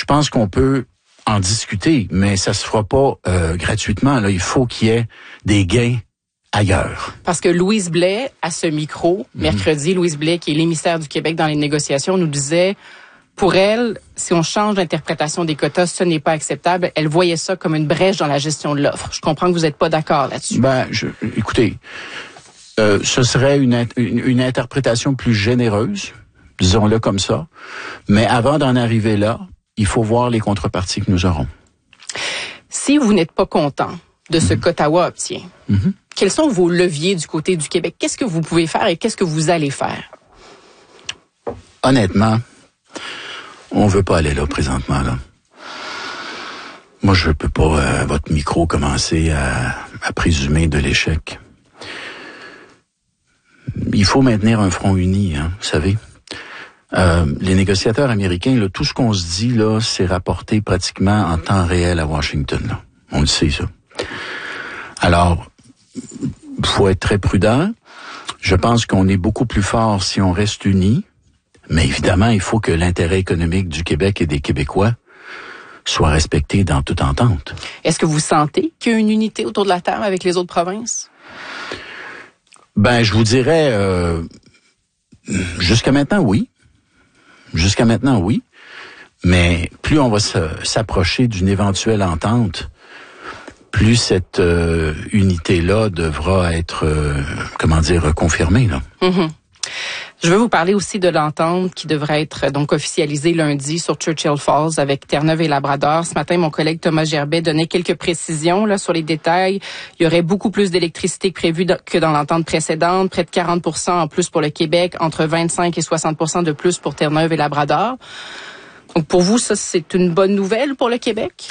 pense qu'on peut en discuter, mais ça se fera pas gratuitement. Là, il faut qu'il y ait des gains ailleurs. Parce que Louise Blais, à ce micro, mercredi, Louise Blais, qui est l'émissaire du Québec dans les négociations, nous disait, pour elle, si on change d'interprétation des quotas, ce n'est pas acceptable. Elle voyait ça comme une brèche dans la gestion de l'offre. Je comprends que vous n'êtes pas d'accord là-dessus. Écoutez, ce serait une interprétation plus généreuse, disons-le comme ça. Mais avant d'en arriver là, il faut voir les contreparties que nous aurons. Si vous n'êtes pas content de ce qu'Ottawa obtient, quels sont vos leviers du côté du Québec? Qu'est-ce que vous pouvez faire et qu'est-ce que vous allez faire? Honnêtement, on veut pas aller là présentement, là. Moi, je peux pas, à votre micro, commencer à présumer de l'échec. Il faut maintenir un front uni, hein, vous savez. Les négociateurs américains, là, tout ce qu'on se dit, là, c'est rapporté pratiquement en temps réel à Washington, là. On le sait, ça. Alors, faut être très prudent. Je pense qu'on est beaucoup plus fort si on reste unis. Mais évidemment, il faut que l'intérêt économique du Québec et des Québécois soit respecté dans toute entente. Est-ce que vous sentez qu'il y a une unité autour de la table avec les autres provinces? Je vous dirais, jusqu'à maintenant, oui. Jusqu'à maintenant, oui. Mais plus on va s'approcher d'une éventuelle entente, plus cette unité-là devra être, confirmée, là. Je veux vous parler aussi de l'entente qui devrait être donc officialisée lundi sur Churchill Falls avec Terre-Neuve et Labrador. Ce matin, mon collègue Thomas Gerbet donnait quelques précisions là sur les détails. Il y aurait beaucoup plus d'électricité que prévu que dans l'entente précédente, près de 40% en plus pour le Québec, entre 25 et 60% de plus pour Terre-Neuve et Labrador. Donc pour vous, ça c'est une bonne nouvelle pour le Québec?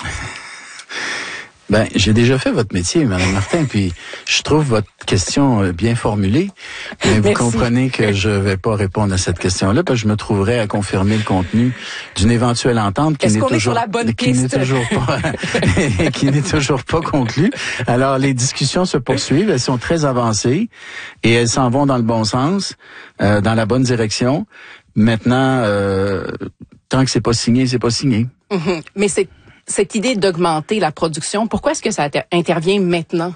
J'ai déjà fait votre métier, Mme Martin, puis je trouve votre question bien formulée. Mais vous comprenez que je vais pas répondre à cette question-là, parce que je me trouverais à confirmer le contenu d'une éventuelle entente qui n'est toujours pas conclue. Alors, les discussions se poursuivent, elles sont très avancées et elles s'en vont dans le bon sens, dans la bonne direction. Maintenant, tant que c'est pas signé, c'est pas signé. Mais cette idée d'augmenter la production, pourquoi est-ce que ça intervient maintenant?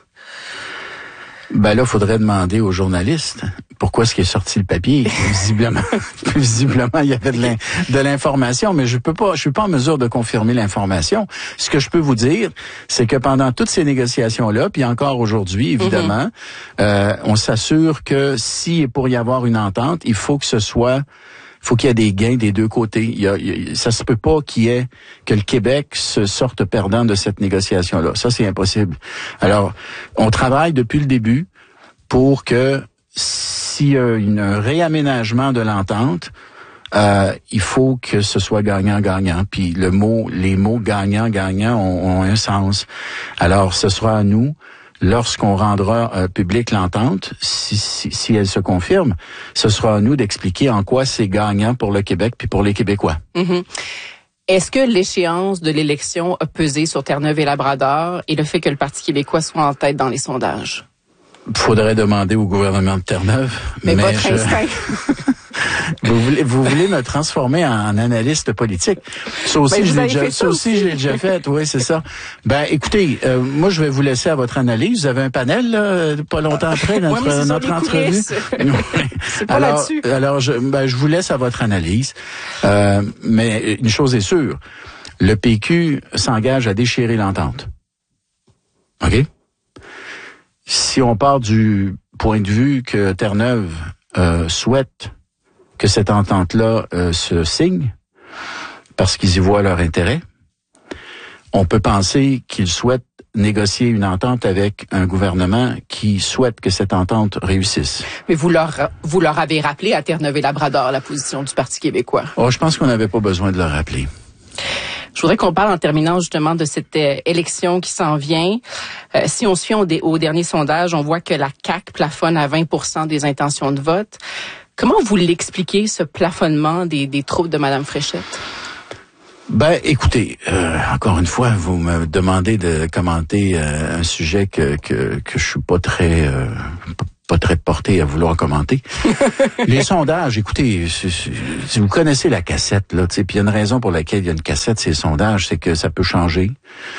Là, faudrait demander aux journalistes pourquoi est-ce qu'il est sorti le papier. Visiblement, il y avait de l'information, mais je suis pas en mesure de confirmer l'information. Ce que je peux vous dire, c'est que pendant toutes ces négociations-là, puis encore aujourd'hui, évidemment, on s'assure que si pour y avoir une entente, il faut qu'il y ait des gains des deux côtés. Ça se peut pas que le Québec se sorte perdant de cette négociation-là. Ça, c'est impossible. Alors, on travaille depuis le début pour que s'il y a un réaménagement de l'entente, il faut que ce soit gagnant-gagnant. Puis les mots gagnant-gagnant ont un sens. Alors, ce sera à nous, lorsqu'on rendra publique l'entente, si elle se confirme, ce sera à nous d'expliquer en quoi c'est gagnant pour le Québec puis pour les Québécois. Est-ce que l'échéance de l'élection a pesé sur Terre-Neuve et Labrador et le fait que le Parti québécois soit en tête dans les sondages? Faudrait demander au gouvernement de Terre-Neuve. Mais votre instinct... Vous voulez me transformer en analyste politique. Ça aussi, je l'ai déjà fait. Oui, c'est ça. Écoutez, moi, je vais vous laisser à votre analyse. Vous avez un panel, là, pas longtemps après notre entrevue. C'est pas là-dessus. Alors, je vous laisse à votre analyse. Mais une chose est sûre. Le PQ s'engage à déchirer l'entente. OK? Si on part du point de vue que Terre-Neuve souhaite que cette entente-là se signe, parce qu'ils y voient leur intérêt, on peut penser qu'ils souhaitent négocier une entente avec un gouvernement qui souhaite que cette entente réussisse. Mais vous leur avez rappelé à Terre-Neuve et Labrador la position du Parti québécois. Je pense qu'on n'avait pas besoin de le rappeler. Je voudrais qu'on parle en terminant justement de cette élection qui s'en vient. Si on se fie au dernier sondage, on voit que la CAQ plafonne à 20% des intentions de vote. Comment vous l'expliquez, ce plafonnement des troupes de Mme Fréchette? Écoutez, encore une fois, vous me demandez de commenter un sujet que je suis pas pas très porté à vouloir commenter. Les sondages, écoutez, si vous connaissez la cassette, là, tu sais, puis il y a une raison pour laquelle il y a une cassette, ces sondages, c'est que ça peut changer.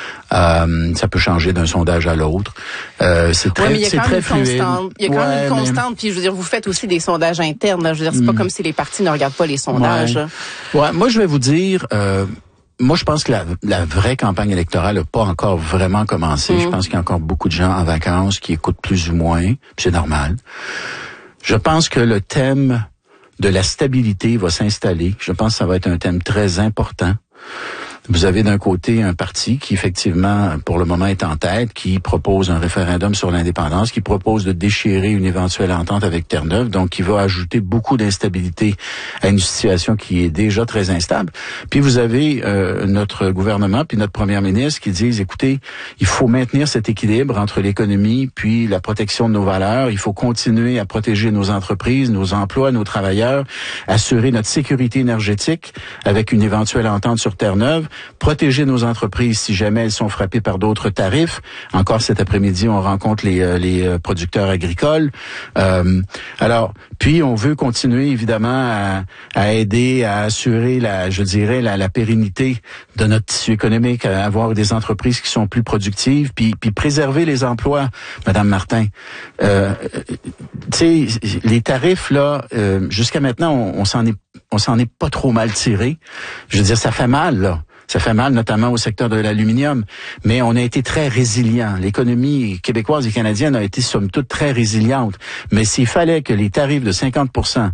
Ça peut changer d'un sondage à l'autre. C'est très, mais c'est très fluide. Il y a quand même une constante. Puis je veux dire, vous faites aussi des sondages internes. Là. Je veux dire, c'est pas comme si les partis ne regardent pas les sondages. Ouais, moi je vais vous dire. Moi, je pense que la vraie campagne électorale n'a pas encore vraiment commencé. Je pense qu'il y a encore beaucoup de gens en vacances qui écoutent plus ou moins. Puis c'est normal. Je pense que le thème de la stabilité va s'installer. Je pense que ça va être un thème très important. Vous avez d'un côté un parti qui, effectivement, pour le moment est en tête, qui propose un référendum sur l'indépendance, qui propose de déchirer une éventuelle entente avec Terre-Neuve, donc qui va ajouter beaucoup d'instabilité à une situation qui est déjà très instable. Puis vous avez notre gouvernement, puis notre première ministre qui disent, écoutez, il faut maintenir cet équilibre entre l'économie puis la protection de nos valeurs. Il faut continuer à protéger nos entreprises, nos emplois, nos travailleurs, assurer notre sécurité énergétique avec une éventuelle entente sur Terre-Neuve, protéger nos entreprises si jamais elles sont frappées par d'autres tarifs. Encore cet après-midi, on rencontre les producteurs agricoles. Alors, puis on veut continuer évidemment à aider, à assurer la pérennité de notre tissu économique, à avoir des entreprises qui sont plus productives, puis préserver les emplois, Madame Martin. Tu sais, les tarifs là, jusqu'à maintenant, on s'en est pas trop mal tiré. Je veux dire, ça fait mal là. Ça fait mal, notamment au secteur de l'aluminium. Mais on a été très résilients. L'économie québécoise et canadienne a été, somme toute, très résiliente. Mais s'il fallait que les tarifs de 50%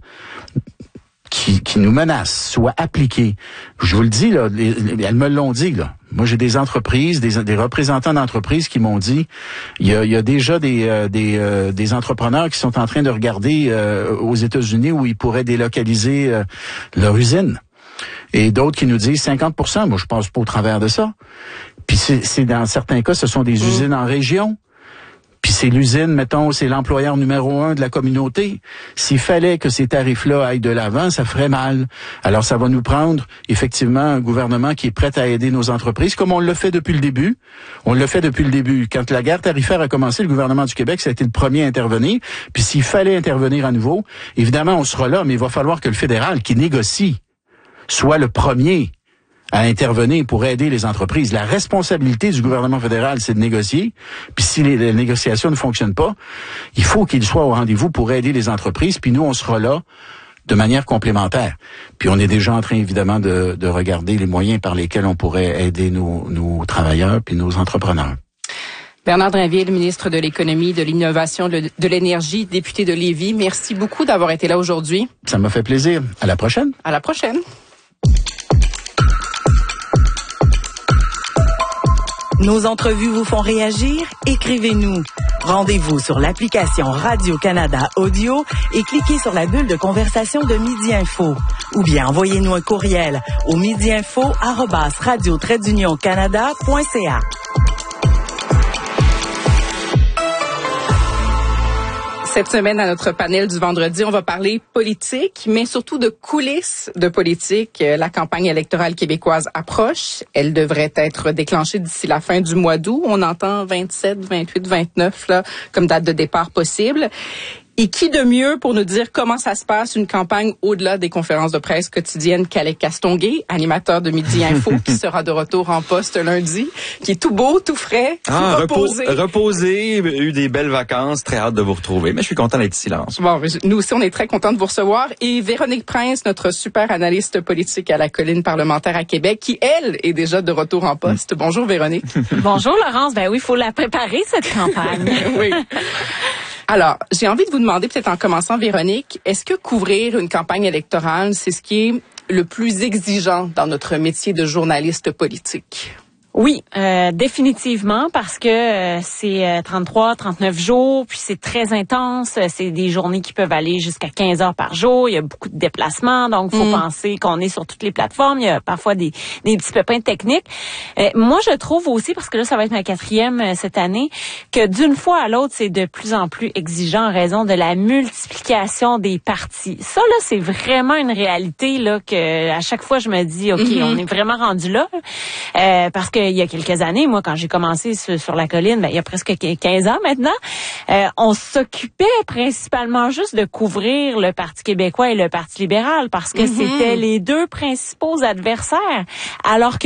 qui nous menacent soient appliqués, je vous le dis, là, elles me l'ont dit, là. Moi, j'ai des entreprises, des représentants d'entreprises qui m'ont dit, il y a déjà des entrepreneurs qui sont en train de regarder aux États-Unis où ils pourraient délocaliser leur usine. Et d'autres qui nous disent 50%. Moi, je passe pas au travers de ça. Puis c'est dans certains cas, ce sont des usines en région. Puis c'est l'usine, mettons, c'est l'employeur numéro 1 de la communauté. S'il fallait que ces tarifs-là aillent de l'avant, ça ferait mal. Alors, ça va nous prendre, effectivement, un gouvernement qui est prêt à aider nos entreprises, comme on l'a fait depuis le début. On l'a fait depuis le début. Quand la guerre tarifaire a commencé, le gouvernement du Québec, ça a été le premier à intervenir. Puis s'il fallait intervenir à nouveau, évidemment, on sera là, mais il va falloir que le fédéral, qui négocie, soit le premier à intervenir pour aider les entreprises. La responsabilité du gouvernement fédéral, c'est de négocier. Puis si les négociations ne fonctionnent pas, il faut qu'il soit au rendez-vous pour aider les entreprises. Puis nous, on sera là de manière complémentaire. Puis on est déjà en train, évidemment, de regarder les moyens par lesquels on pourrait aider nos travailleurs puis nos entrepreneurs. Bernard Drainville, ministre de l'Économie, de l'Innovation, de l'Énergie, député de Lévis, merci beaucoup d'avoir été là aujourd'hui. Ça m'a fait plaisir. À la prochaine. À la prochaine. Nos entrevues vous font réagir? Écrivez-nous. Rendez-vous sur l'application Radio-Canada Audio et cliquez sur la bulle de conversation de Midi Info. Ou bien envoyez-nous un courriel au midiinfo@radio-canada.ca. Cette semaine, à notre panel du vendredi, on va parler politique, mais surtout de coulisses de politique. La campagne électorale québécoise approche. Elle devrait être déclenchée d'ici la fin du mois d'août. On entend 27, 28, 29 là, comme date de départ possible. Et qui de mieux pour nous dire comment ça se passe, une campagne au-delà des conférences de presse quotidiennes qu'Alec Castonguay, animateur de Midi Info, qui sera de retour en poste lundi, qui est tout beau, tout frais, tout reposé. Reposé, eu des belles vacances, très hâte de vous retrouver, mais je suis content d'être ici, Laurence. Bon, nous aussi, on est très contents de vous recevoir. Et Véronique Prince, notre super analyste politique à la Colline parlementaire à Québec, qui, elle, est déjà de retour en poste. Bonjour, Véronique. Bonjour, Laurence. Ben oui, il faut la préparer, cette campagne. Oui. Alors, j'ai envie de vous demander, peut-être en commençant, Véronique, est-ce que couvrir une campagne électorale, c'est ce qui est le plus exigeant dans notre métier de journaliste politique? Oui, définitivement, parce que c'est 33, 39 jours, puis c'est très intense. C'est des journées qui peuvent aller jusqu'à 15 heures par jour. Il y a beaucoup de déplacements, donc faut penser qu'on est sur toutes les plateformes. Il y a parfois des petits pépins techniques. Moi, je trouve aussi, parce que là, ça va être ma 4e cette année, que d'une fois à l'autre, c'est de plus en plus exigeant en raison de la multiplication des partis. Ça, là, c'est vraiment une réalité là que à chaque fois, je me dis, OK, on est vraiment rendu là, parce que il y a quelques années, moi, quand j'ai commencé sur la colline, il y a presque 15 ans maintenant, on s'occupait principalement juste de couvrir le Parti québécois et le Parti libéral parce que c'était les deux principaux adversaires. Alors